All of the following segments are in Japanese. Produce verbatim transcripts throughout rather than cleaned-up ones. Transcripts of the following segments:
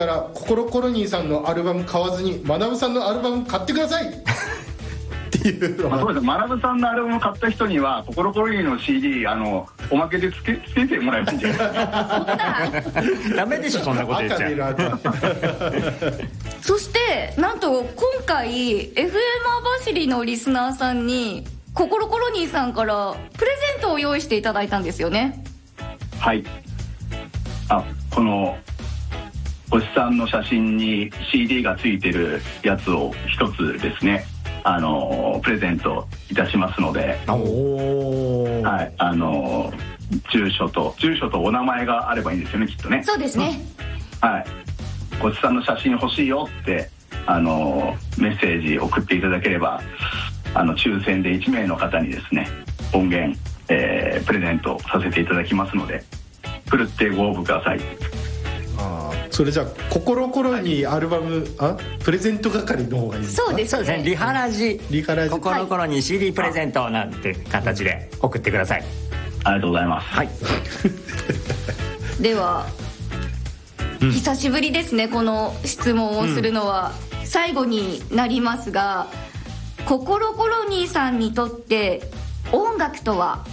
からココロコロニーさんのアルバム買わずにマナブさんのアルバム買ってくださいっていうのは、 まあ、そうです。マナブさんのアルバムを買った人にはココロコロニーの シーディー あのおまけでつけつけてもらえばいいんじゃないですか。 ダメでしょそんなこと言っちゃう。 そしてなんと今回 エフエム 網走のリスナーさんにココロコロニーさんからプレゼントを用意していただいたんですよね。 はい。あ、この星さんの写真に シーディー がついてるやつを一つですね、あのプレゼントいたしますので、 お、 はい、あの住所と住所とお名前があればいいんですよね、きっとね。 そうですね、 はい。星さんの写真欲しいよってあのメッセージ送っていただければ、あの抽選でいち名の方にですね音源、えー、プレゼントさせていただきますので、ふるってご応募ください。 あ、それじゃあココロコロにアルバム、あ、プレゼント係の方がいいですか。 そうですそうですね、リハラジリハラジココロコロに シーディー プレゼントなんて形で送ってください。 ありがとうございます。 はいでは、うん、久しぶりですねこの質問をするのは、うん、最後になりますが、ココロコロニーさんにとって音楽とは？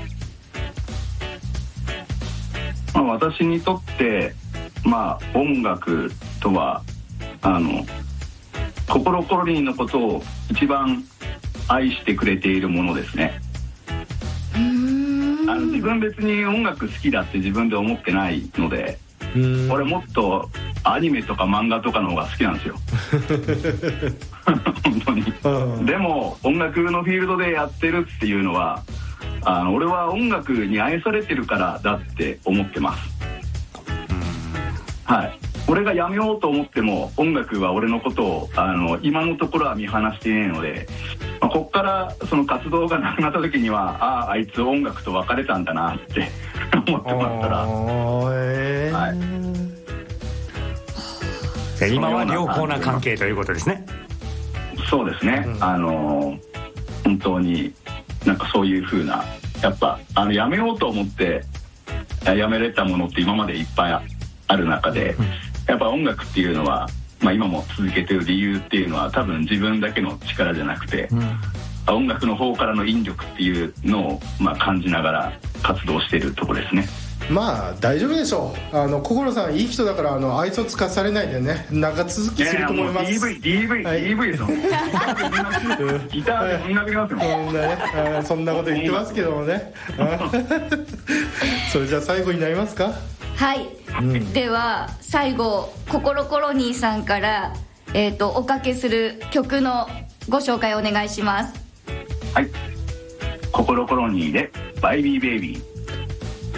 まあ、私にとってまあ音楽とはあのココロコロリンのことを一番愛してくれているものですね。 うーん、 あの自分別に音楽好きだって自分で思ってないので、俺もっとアニメとか漫画とかの方が好きなんですよ本当に。でも音楽のフィールドでやってるっていうのは、あの俺は音楽に愛されてるからだって思ってます。はい。俺がやめようと思っても音楽は俺のことをあの今のところは見放していないので、まあ、こっからその活動がなくなった時には、あああいつ音楽と別れたんだなって思ってもらったら、えーはい、 今は良好な関係ということですね。 そうですね、うん、あの本当になんかそういう風な、やっぱあのやめようと思ってやめれたものって今までいっぱいある中で、うん、やっぱ音楽っていうのは、まあ、今も続けてる理由っていうのは多分自分だけの力じゃなくて、うん、音楽の方からの引力っていうのを、まあ、感じながら活動しているところですね。 まあ大丈夫でしょう。あの心さんいい人だから、あの愛想つかされないでね、長続きすると思います。 いやいやもう ディーブイ、ディーブイ、はい、ディーブイ ですよギターで音楽りますよ、 そんなね、そんなこと言ってますけどもねそれじゃあ最後になりますか。 はい、うん、では最後ココロコロニーさんから、えーと、おかけする曲のご紹介お願いします。 はい、ココロコロニーでバイビーベイビー。